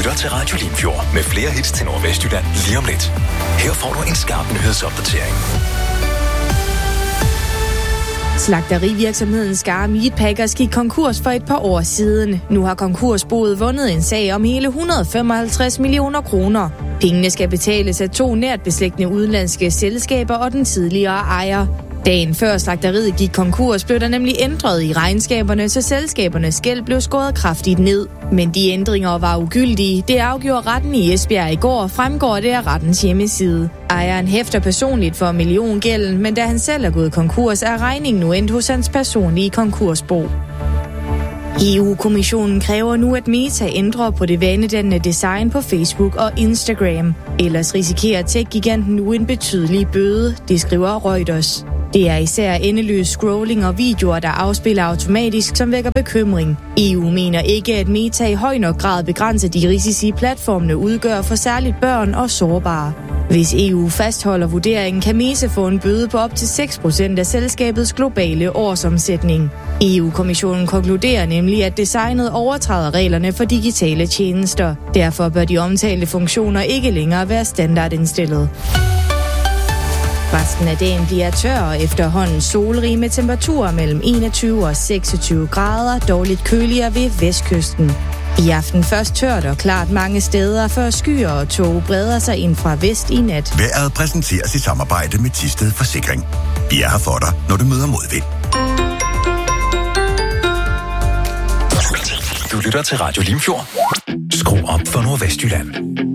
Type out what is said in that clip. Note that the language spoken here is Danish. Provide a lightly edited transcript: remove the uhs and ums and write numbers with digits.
lytter til Radio Limfjord med flere hits til Nordvestjylland lige om lidt. Her får du en skarp nyhedsopdatering. Slagterivirksomheden Skar Meatpackers gik konkurs for et par år siden. Nu har konkursboet vundet en sag om hele 155 millioner kroner. Pengene skal betales af 2 nært beslægtede udenlandske selskaber og den tidligere ejer. Dagen før slagteriet gik konkurs, blev der nemlig ændret i regnskaberne, så selskabernes gæld blev skåret kraftigt ned. Men de ændringer var ugyldige. Det afgjorde retten i Esbjerg i går, fremgår det af rettens hjemmeside. Ejeren hæfter personligt for milliongælden, men da han selv er gået konkurs, er regningen nu endt hos hans personlige konkursbo. EU-kommissionen kræver nu, at Meta ændrer på det vanedannende design på Facebook og Instagram. Ellers risikerer tech-giganten nu en betydelig bøde, det skriver Reuters. Det er især endeløs scrolling og videoer, der afspiller automatisk, som vækker bekymring. EU mener ikke, at Meta i høj nok grad begrænser de risici, platformene udgør for særligt børn og sårbare. Hvis EU fastholder vurderingen, kan Meta få en bøde på op til 6% af selskabets globale årsomsætning. EU-kommissionen konkluderer nemlig, at designet overtræder reglerne for digitale tjenester. Derfor bør de omtalte funktioner ikke længere være standardindstillet. Resten af dagen bliver tør og efterhånden solrig med temperaturer mellem 21 og 26 grader, dog lidt køligere ved vestkysten. I aften først tørt og klart mange steder, før skyer og tåge breder sig ind fra vest i nat. Vejret præsenteres i samarbejde med Thisted Forsikring. Vi er her for dig, når du møder modvind. Du lytter til Radio Limfjord. Skru op for Nordvestjylland.